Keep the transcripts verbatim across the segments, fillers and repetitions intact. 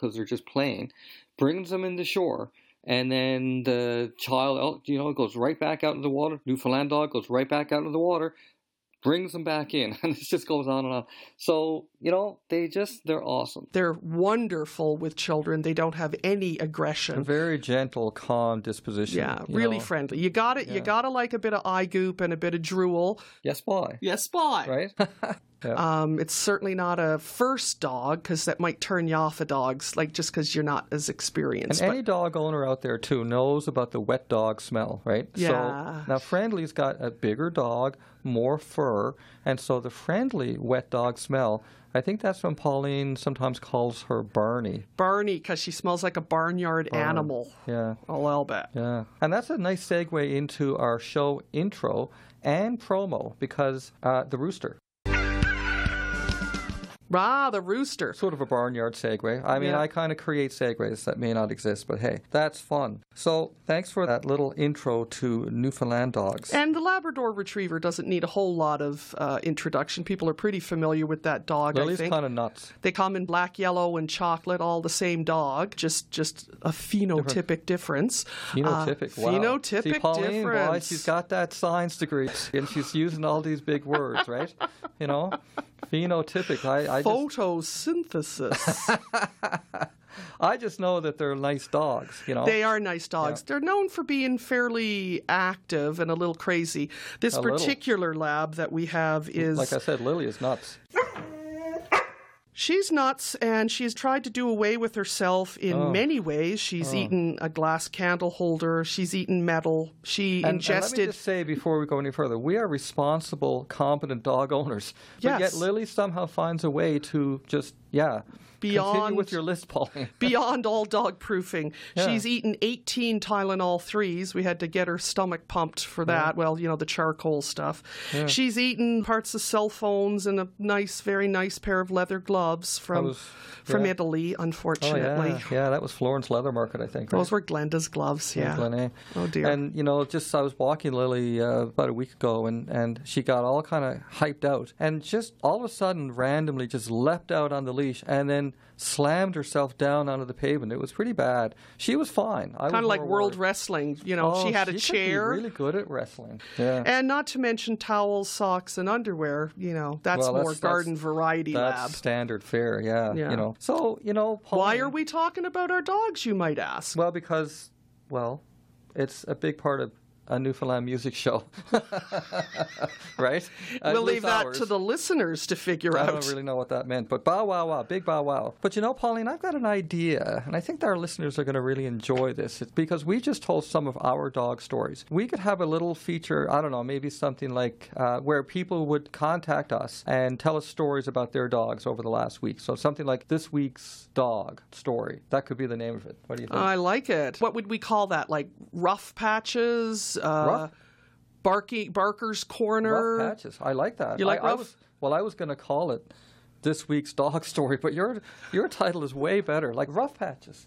because they're just playing, brings them in the shore. And then the child, you know, goes right back out into the water. Newfoundland dog goes right back out into the water, brings them back in, and it just goes on and on. So, you know, they just, they're awesome. They're wonderful with children. They don't have any aggression. A very gentle, calm disposition. Yeah, really know. friendly. You got it. Yeah. You got to like a bit of eye goop and a bit of drool. Yes, boy. Yes, boy. Right? Yeah. Um, it's certainly not a first dog, because that might turn you off of dogs, like just because you're not as experienced. And but, any dog owner out there, too, knows about the wet dog smell, right? Yeah. So now Friendly's got a bigger dog, more fur, and so the Friendly wet dog smell, I think that's when Pauline sometimes calls her Barney. Barney, because she smells like a barnyard Barn. animal. Yeah. Oh, I'll bet. Yeah. And that's a nice segue into our show intro and promo, because uh, the rooster. Ah, the rooster. Sort of a barnyard segue. I mean, Yeah. I kind of create segues that may not exist, but hey, that's fun. So thanks for that little intro to Newfoundland dogs. And the Labrador Retriever doesn't need a whole lot of uh, introduction. People are pretty familiar with that dog, Lily's I think. kind of nuts. They come in black, yellow, and chocolate, all the same dog, just just a phenotypic difference. Phenotypic, Uh, wow. Phenotypic See, Pauline, difference. boy, she's got that science degree, and she's using all these big words, right? You know? Phenotypic. I, I just... Photosynthesis. I just know that they're nice dogs, you know. They are nice dogs. Yeah. They're known for being fairly active and a little crazy. This A particular little. lab that we have is... Like I said, Lily is nuts. She's nuts, and she's tried to do away with herself in Oh. many ways. She's Oh. eaten a glass candle holder. She's eaten metal. She And, and let me ingested... just say before we go any further, we are responsible, competent dog owners. But Yes. yet Lily somehow finds a way to just, yeah, Beyond- continue with your list, Pauline. Beyond all dog proofing. Yeah. She's eaten eighteen Tylenol threes. We had to get her stomach pumped for that. Well, you know, the charcoal stuff. Yeah. She's eaten parts of cell phones and a nice, very nice pair of leather gloves from was- from yeah. Italy, Oh, unfortunately. yeah. Yeah, that was Florence Leather Market, I think. Right? Those were Glenda's gloves, yeah. Glen, Oh, dear. And, you know, just I was walking Lily uh, about a week ago, and, and she got all kind of hyped out. And just all of a sudden, randomly, just leapt out on the leash and then slammed herself down onto the pavement. It was pretty bad. She was fine. Kind of like World Wrestling. You know, Oh, she had a she chair. Could be really good at wrestling. Yeah. And not to mention towels, socks, and underwear. You know, that's Well, more that's- garden that's- variety That's lab. standard fare, yeah, Yeah. You know. So, you know, Pauline, Why are we talking about our dogs, you might ask? Well, because, well, it's a big part of a Newfoundland music show. Right? At We'll least leave that ours. to the listeners to figure I out. don't really know what that meant, but bow wow wow, big bow wow. But you know, Pauline, I've got an idea, and I think that our listeners are going to really enjoy this. It's because we just told some of our dog stories. We could have a little feature, I don't know, maybe something like uh, where people would contact us and tell us stories about their dogs over the last week. So something like this week's dog story. That could be the name of it. What do you think? I like it. What would we call that? Like rough patches? Uh, Rough? Barky, Barker's Corner? Rough patches. I like that. You like I, I rough? was, well, I was going to call it this week's dog story, but your your title is way better. Like rough patches.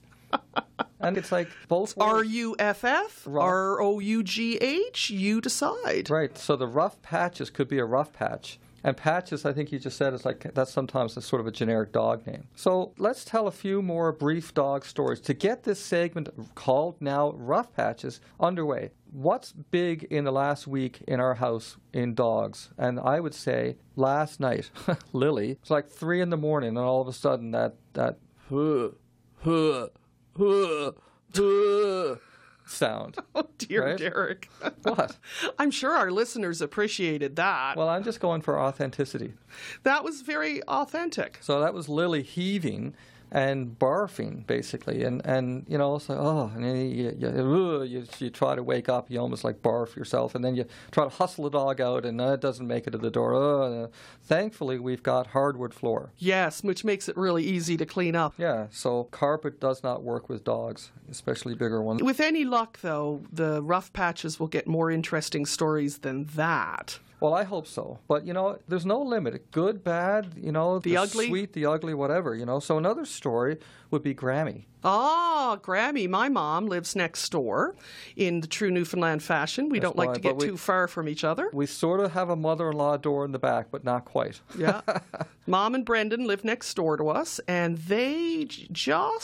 And it's like both words. R U F F? Rough. R O U G H? You decide. Right. So the rough patches could be a rough patch. And patches, I think you just said, is like that's sometimes a sort of a generic dog name. So let's tell a few more brief dog stories to get this segment called now Rough Patches underway. What's big in the last week in our house in dogs? And I would say last night, Lily, it's like three in the morning, and all of a sudden that that huh, huh, huh, huh, sound. Oh, dear Right? Derek. What? I'm sure our listeners appreciated that. Well, I'm just going for authenticity. That was very authentic. So that was Lily heaving and barfing, basically. And, and you know, it's like, oh, and then you, you, you, you try to wake up, you almost like barf yourself, and then you try to hustle the dog out, and uh, it doesn't make it to the door. Oh, thankfully, we've got hardwood floor. Yes, which makes it really easy to clean up. Yeah, so carpet does not work with dogs, especially bigger ones. With any luck, though, the rough patches will get more interesting stories than that. Well, I hope so. But, you know, there's no limit. Good, bad, you know, The the ugly? sweet, the ugly, whatever, you know. So another story would be Grammy. Ah, Grammy, my mom lives next door in the true Newfoundland fashion. We That's don't like why, to get but we- too far from each other. We sort of have a mother-in-law door in the back, but not quite. Yeah. Mom and Brendan live next door to us, and they j- just